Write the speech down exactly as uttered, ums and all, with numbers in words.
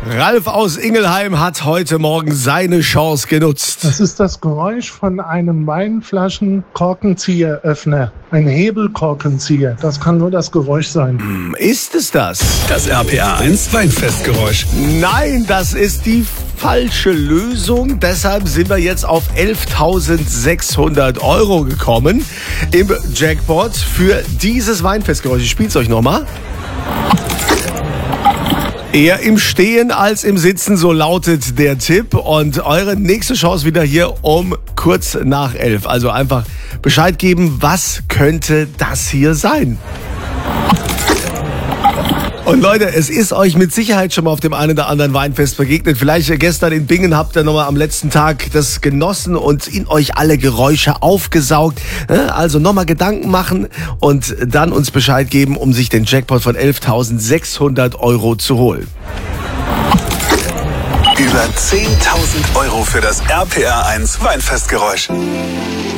Ralf aus Ingelheim hat heute Morgen seine Chance genutzt. Das ist das Geräusch von einem Weinflaschen-Korkenzieheröffner. Ein Hebelkorkenzieher. Das kann nur das Geräusch sein. Ist es das? Das R P R eins Weinfestgeräusch. Nein, das ist die falsche Lösung. Deshalb sind wir jetzt auf elftausendsechshundert Euro gekommen im Jackpot für dieses Weinfestgeräusch. Ich spiel's euch nochmal. Eher im Stehen als im Sitzen, so lautet der Tipp. Und eure nächste Chance wieder hier um kurz nach elf. Also einfach Bescheid geben, was könnte das hier sein? Und Leute, es ist euch mit Sicherheit schon mal auf dem einen oder anderen Weinfest begegnet. Vielleicht gestern in Bingen habt ihr nochmal am letzten Tag das genossen und in euch alle Geräusche aufgesaugt. Also nochmal Gedanken machen und dann uns Bescheid geben, um sich den Jackpot von elftausendsechshundert Euro zu holen. Über zehntausend Euro für das R P R eins Weinfestgeräusch.